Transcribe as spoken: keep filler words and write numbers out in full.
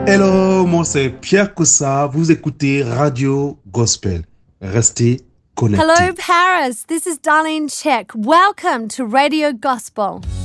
Hello, moi c'est Pierre Coussa. Vous écoutez Radio Gospel. Restez connectés. Hello, Paris. This is Darlene Check. Welcome to Radio Gospel.